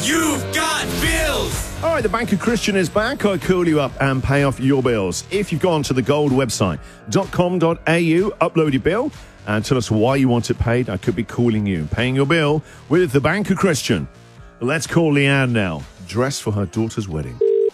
You've got bills! All right, the Bank of Christian is back. I call you up and pay off your bills. If you've gone to the gold website, .com.au, upload your bill and tell us why you want it paid. I could be calling you, paying your bill with the Bank of Christian. Let's call Leanne now, dressed for her daughter's wedding.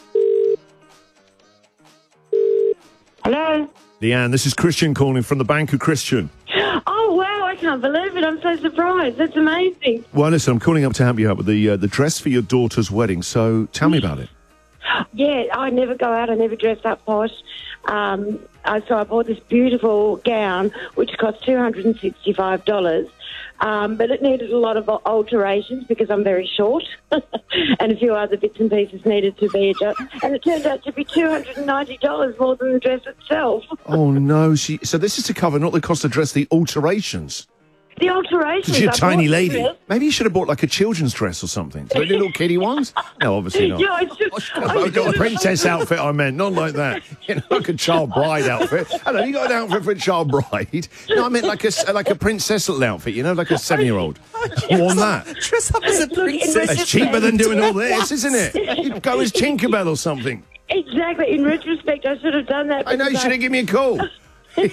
Hello? Leanne, this is Christian calling from the Bank of Christian. Oh, wow, I can't believe it. I'm so surprised. That's amazing. Well, listen, I'm calling up to help you out with the dress for your daughter's wedding. So tell me about it. Yeah, I never go out. I never dress up posh. So I bought this beautiful gown, which cost $265. But it needed a lot of alterations because I'm very short. And a few other bits and pieces needed to be adjusted. And it turned out to be $290 more than the dress itself. Oh, no. So this is to cover not the cost of dress, the alterations. The alterations. Because you're a tiny lady. Dress. Maybe you should have bought like a children's dress or something. So little kiddie ones? No, obviously not. Yeah, I should. A princess outfit, I meant. Not like that. You know, like a child bride outfit. Hello, you got an outfit for a child bride? No, I meant like a princess little outfit, you know, like a 7-year-old. You want that? Dress up as a princess. It's cheaper than doing all this, isn't it? You go as Tinkerbell or something. Exactly. In retrospect, I should have done that. I know, you should have given me a call. Look,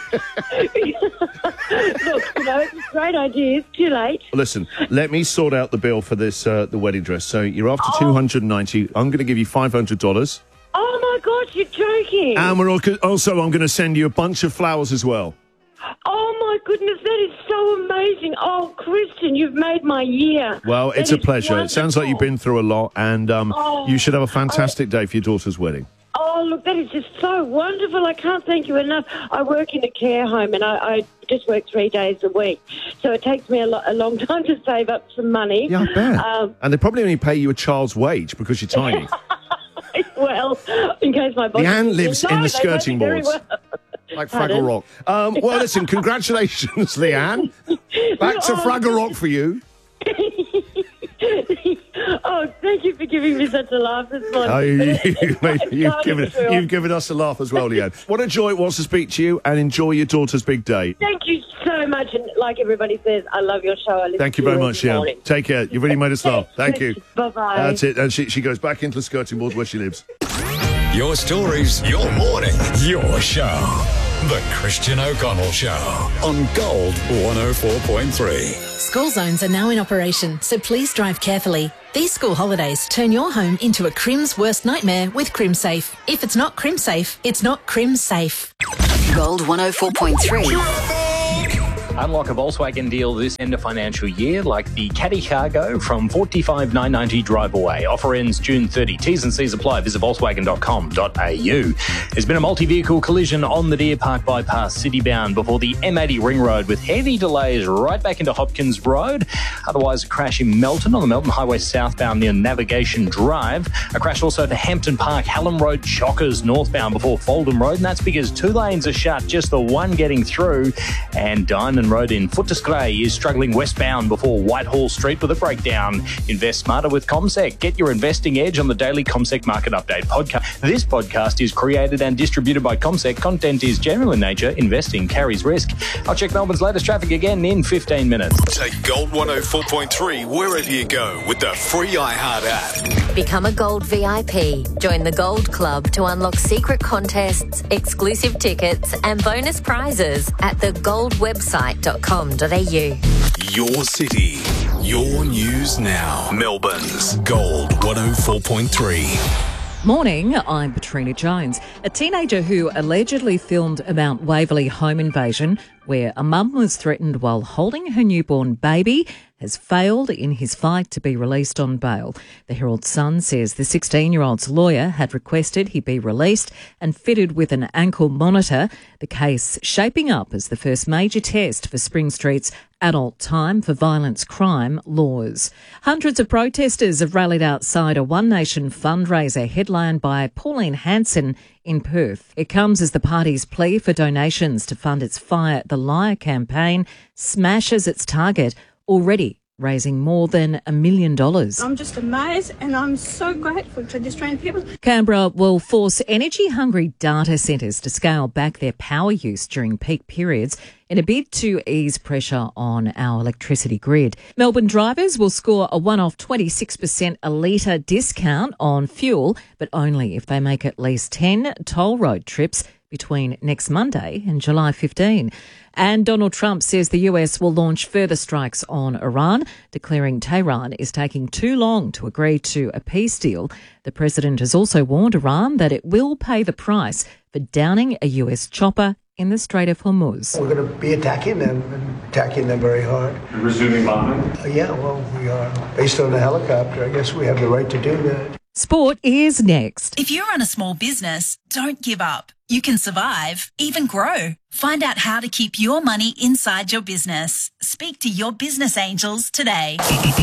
it's a great idea. It's too late. Listen, let me sort out the bill for this, the wedding dress. So you're after $290. I'm going to give you $500. Oh, my God, you're joking. And we're also, I'm going to send you a bunch of flowers as well. Oh, my goodness, that is so amazing. Oh, Christian, you've made my year. Well, it's a pleasure. It sounds like you've been through a lot, and you should have a fantastic day for your daughter's wedding. Oh, look, that is just so wonderful. I can't thank you enough. I work in a care home and I just work 3 days a week. So it takes me a long time to save up some money. Yeah, I bet. And they probably only pay you a child's wage because you're tiny. Well, in case my boss... Leanne lives in the skirting boards. Well. Like Fraggle Rock. Well, listen, congratulations, Leanne. Back to Fraggle Rock for you. Oh, thank you for giving me such a laugh this morning. You've given us a laugh as well, Leanne. What a joy it was to speak to you, and enjoy your daughter's big day. Thank you so much, and like everybody says, I love your show. Thank you very much, Leanne. Take care. You've really made us laugh. Thank you. Bye-bye. That's it. And she goes back into the skirting board where she lives. Your stories, your morning, your show. The Christian O'Connell Show on Gold 104.3. School zones are now in operation, so please drive carefully. These school holidays turn your home into a Crim's worst nightmare with CrimSafe. If it's not CrimSafe, it's not CrimSafe. Gold 104.3. Unlock a Volkswagen deal this end of financial year, like the Caddy Cargo from $45,990 drive away. Offer ends June 30. T's and C's apply. Visit Volkswagen.com.au. There's been a multi-vehicle collision on the Deer Park bypass citybound before the M80 ring road with heavy delays right back into Hopkins Road. Otherwise, a crash in Melton on the Melton Highway southbound near Navigation Drive. A crash also to Hampton Park, Hallam Road, Chockers northbound before Foldham Road, and that's because 2 lanes are shut, just the one getting through. And Diamond Road in Footscray is struggling westbound before Whitehall Street with a breakdown. Invest smarter with CommSec. Get your investing edge on the daily CommSec Market Update podcast. This podcast is created and distributed by CommSec. Content is general in nature. Investing carries risk. I'll check Melbourne's latest traffic again in 15 minutes. Take Gold 104.3 wherever you go with the free iHeart app. Become a Gold VIP. Join the Gold Club to unlock secret contests, exclusive tickets and bonus prizes at the Gold website. Your city, your news now. Melbourne's Gold 104.3. Morning, I'm Patrina Jones. A teenager who allegedly filmed a Mount Waverley home invasion where a mum was threatened while holding her newborn baby has failed in his fight to be released on bail. The Herald Sun says the 16-year-old's lawyer had requested he be released and fitted with an ankle monitor, the case shaping up as the first major test for Spring Street's adult time for violence crime laws. Hundreds of protesters have rallied outside a One Nation fundraiser headlined by Pauline Hanson in Perth. It comes as the party's plea for donations to fund its Fire the Liar campaign smashes its target already raising more than $1 million. I'm just amazed and I'm so grateful to the Australian people. Canberra will force energy-hungry data centres to scale back their power use during peak periods in a bid to ease pressure on our electricity grid. Melbourne drivers will score a one-off 26% a litre discount on fuel, but only if they make at least 10 toll road trips between next Monday and July 15. And Donald Trump says the US will launch further strikes on Iran, declaring Tehran is taking too long to agree to a peace deal. The president has also warned Iran that it will pay the price for downing a US chopper in the Strait of Hormuz. We're going to be attacking them very hard. Resuming bombing? Yeah, well, we are. Based on the helicopter, I guess we have the right to do that. Sport is next. If you run a small business, don't give up. You can survive, even grow. Find out how to keep your money inside your business. Speak to your business angels today.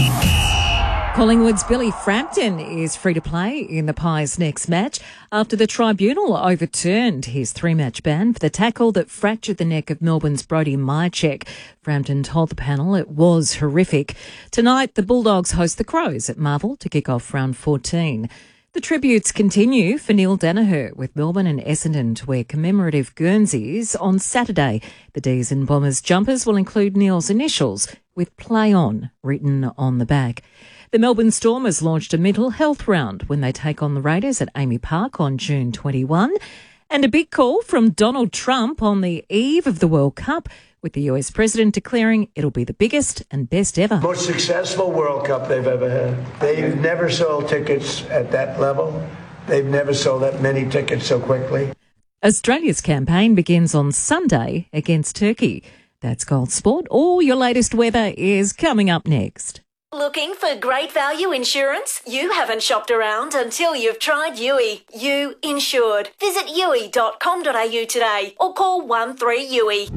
Collingwood's Billy Frampton is free to play in the Pies' next match after the tribunal overturned his 3-match ban for the tackle that fractured the neck of Melbourne's Brodie Myercheck. Frampton told the panel it was horrific. Tonight, the Bulldogs host the Crows at Marvel to kick off round 14. The tributes continue for Neil Danaher with Melbourne and Essendon to wear commemorative Guernseys on Saturday. The D's and Bombers jumpers will include Neil's initials with Play On written on the back. The Melbourne Stormers launched a mental health round when they take on the Raiders at Amy Park on June 21. And a big call from Donald Trump on the eve of the World Cup, with the US president declaring it'll be the biggest and best ever. Most successful World Cup they've ever had. They've never sold tickets at that level. They've never sold that many tickets so quickly. Australia's campaign begins on Sunday against Turkey. That's Gold Sport. All your latest weather is coming up next. Looking for great value insurance? You haven't shopped around until you've tried Yui. You insured. Visit yui.com.au today or call 13-YUI.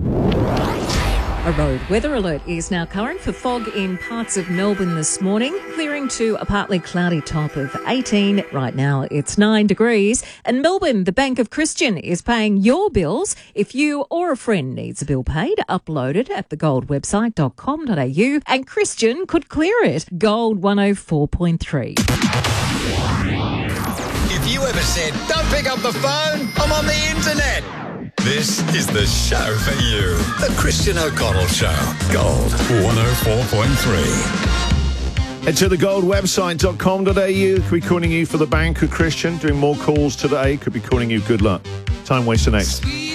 A road weather alert is now current for fog in parts of Melbourne this morning, clearing to a partly cloudy top of 18. Right now it's 9 degrees. And Melbourne, the Bank of Christian, is paying your bills. If you or a friend needs a bill paid, upload it at thegoldwebsite.com.au and Christian could clear it. Gold 104.3. If you ever said, don't pick up the phone, I'm on the internet. This is the show for you. The Christian O'Connell Show. Gold 104.3. Head to thegoldwebsite.com.au. Could be calling you for the Bank of Christian. Doing more calls today. Could be calling you good luck. Time waster next.